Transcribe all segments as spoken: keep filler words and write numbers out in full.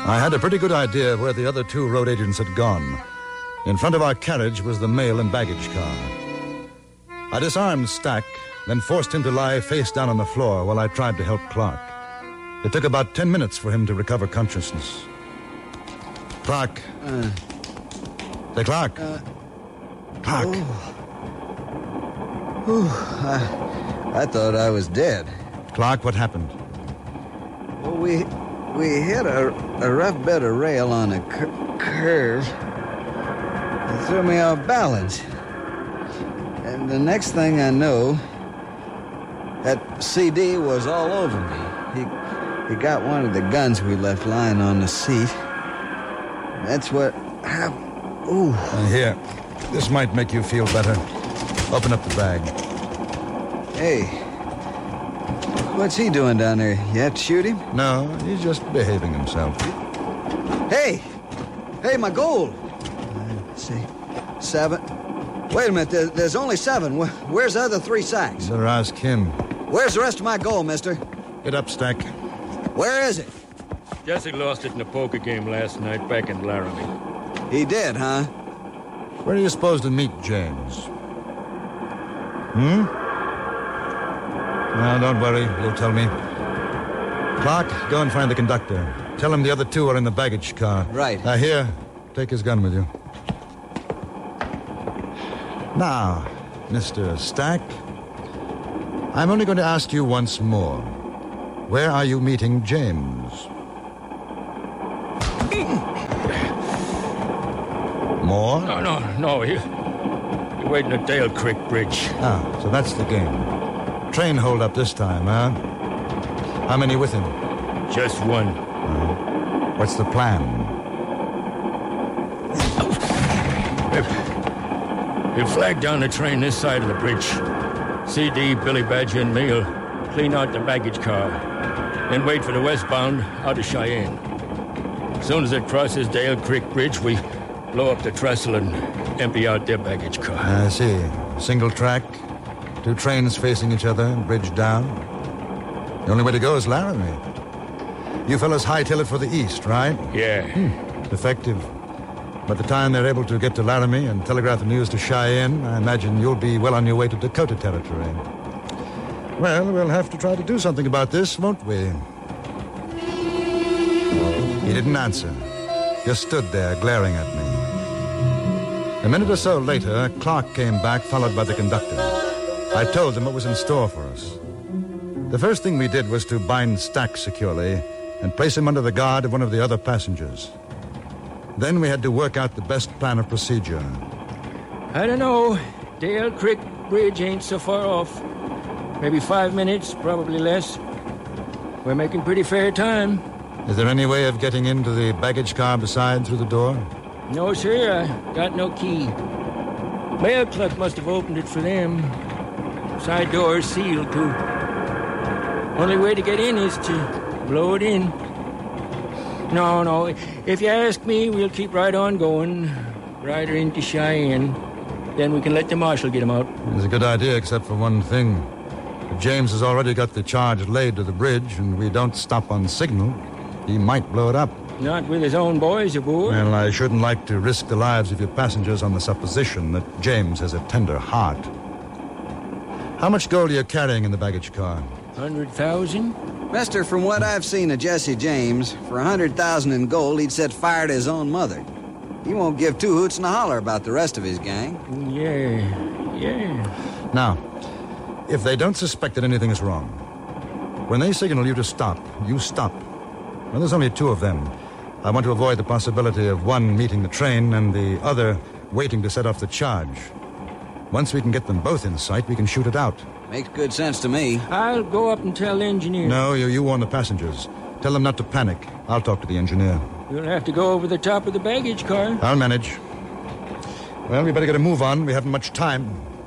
I had a pretty good idea of where the other two road agents had gone. In front of our carriage was the mail and baggage car. I disarmed Stack, then forced him to lie face down on the floor while I tried to help Clark. It took about ten minutes for him to recover consciousness. Clark. Uh, Say, Clark. Uh, Clark. Oh. Whew, I, I thought I was dead. Clark, what happened? Well, we we hit a, a rough bed of rail on a cur- curve. It threw me off balance. And the next thing I know, that C D was all over me. He, he got one of the guns we left lying on the seat. That's what happened. Ooh. Uh, here, this might make you feel better. Open up the bag. Hey, what's he doing down there? You have to shoot him? No, he's just behaving himself. Hey! Hey, my gold! Let's see. Seven. Wait a minute, there, there's only seven. Where, where's the other three sacks? You better ask him. Where's the rest of my gold, mister? Get up, Stack. Where is it? Jesse lost it in a poker game last night back in Laramie. He did, huh? Where are you supposed to meet James? Hmm? No, don't worry. He'll tell me. Clark, go and find the conductor. Tell him the other two are in the baggage car. Right. Now, here, take his gun with you. Now, Mister Stack, I'm only going to ask you once more. Where are you meeting James? More? No, no, no. He, you're waiting at Dale Creek Bridge. Ah, so that's the game. Train hold up this time, huh? How many with him? Just one. Uh, what's the plan? He'll flag down the train this side of the bridge. C D, Billy Badger, and me'll clean out the baggage car. Then wait for the westbound out of Cheyenne. As soon as it crosses Dale Creek Bridge, we blow up the trestle and empty out their baggage car. I see. Single track, two trains facing each other, bridge down. The only way to go is Laramie. You fellas hightail it for the east, right? Yeah. Hmm. Effective. By the time they're able to get to Laramie and telegraph the news to Cheyenne, I imagine you'll be well on your way to Dakota Territory. Well, we'll have to try to do something about this, won't we? He didn't answer. Just stood there, glaring at me. A minute or so later, Clark came back, followed by the conductor. I told them what was in store for us. The first thing we did was to bind Stack securely and place him under the guard of one of the other passengers. Then we had to work out the best plan of procedure. I don't know. Dale Creek Bridge ain't so far off. Maybe five minutes, probably less. We're making pretty fair time. Is there any way of getting into the baggage car beside through the door? No, sir. I got no key. Mail clerk must have opened it for them. Side door is sealed, too. Only way to get in is to blow it in. No, no. If you ask me, we'll keep right on going. Right into Cheyenne. Then we can let the marshal get him out. It's a good idea, except for one thing. If James has already got the charge laid to the bridge and we don't stop on signal, he might blow it up. Not with his own boys aboard. Well, I shouldn't like to risk the lives of your passengers on the supposition that James has a tender heart. How much gold are you carrying in the baggage car? Hundred thousand? Mister, from what I've seen of Jesse James, for a hundred thousand in gold, he'd set fire to his own mother. He won't give two hoots and a holler about the rest of his gang. Yeah, yeah. Now, if they don't suspect that anything is wrong, when they signal you to stop, you stop. Well, there's only two of them. I want to avoid the possibility of one meeting the train and the other waiting to set off the charge. Once we can get them both in sight, we can shoot it out. Makes good sense to me. I'll go up and tell the engineer. No, you, you warn the passengers. Tell them not to panic. I'll talk to the engineer. You'll have to go over the top of the baggage car. I'll manage. Well, we better get a move on. We haven't much time.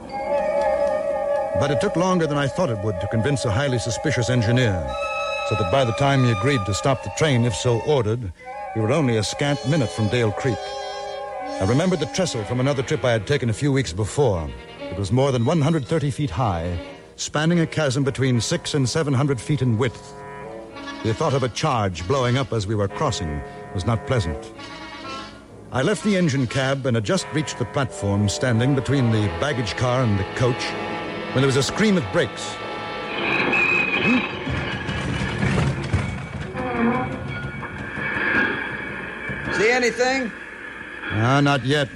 But it took longer than I thought it would to convince a highly suspicious engineer, so that by the time he agreed to stop the train, if so ordered, we were only a scant minute from Dale Creek. I remembered the trestle from another trip I had taken a few weeks before. It was more than one hundred thirty feet high, spanning a chasm between six and seven hundred feet in width. The thought of a charge blowing up as we were crossing was not pleasant. I left the engine cab and had just reached the platform standing between the baggage car and the coach when there was a scream of brakes. Hmm? See anything? Ah, not yet.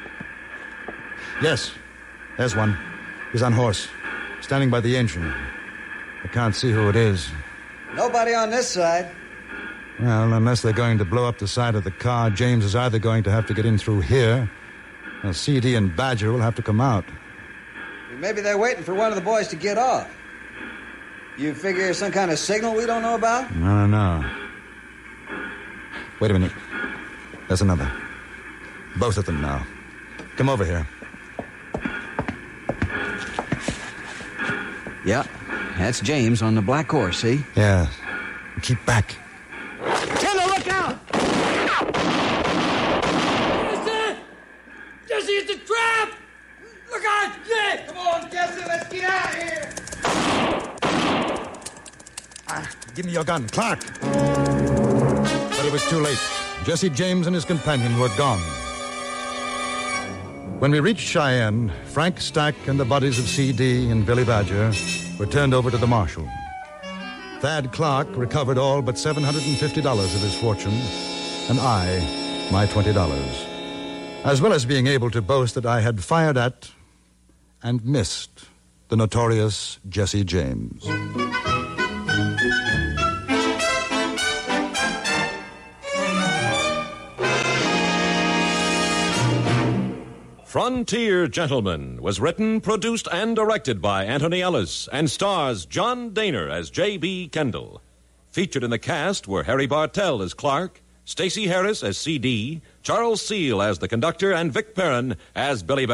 Yes, there's one. He's on horse, standing by the engine. I can't see who it is. Nobody on this side. Well, unless they're going to blow up the side of the car, James is either going to have to get in through here, or C D and Badger will have to come out. Maybe they're waiting for one of the boys to get off. You figure there's some kind of signal we don't know about? No, no, no. Wait a minute. There's another. Both of them now. Come over here. Yeah, that's James on the black horse, see? Yeah. Keep back. Taylor, look out! Jesse! Jesse, it's a trap! Look out! Yeah! Come on, Jesse, let's get out of here! Ah, give me your gun, Clark! But it was too late. Jesse James and his companion were gone. When we reached Cheyenne, Frank Stack and the bodies of C D and Billy Badger were turned over to the marshal. Thad Clark recovered all but seven hundred fifty dollars of his fortune, and I, my twenty dollars, as well as being able to boast that I had fired at and missed the notorious Jesse James. Frontier Gentlemen was written, produced, and directed by Anthony Ellis and stars John Daner as J B. Kendall. Featured in the cast were Harry Bartell as Clark, Stacey Harris as C D, Charles Seal as the conductor, and Vic Perrin as Billy